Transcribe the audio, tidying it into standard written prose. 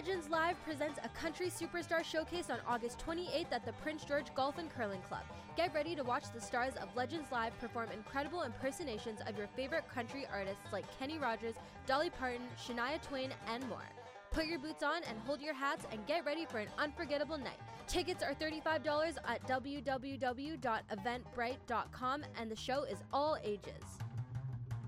Legends Live presents a country superstar showcase on August 28th at the Prince George Golf and Curling Club. Get ready to watch the stars of Legends Live perform incredible impersonations of your favorite country artists like Kenny Rogers, Dolly Parton, Shania Twain, and more. Put your boots on and hold your hats and get ready for an unforgettable night. Tickets are $35 at www.eventbrite.com, and the show is all ages.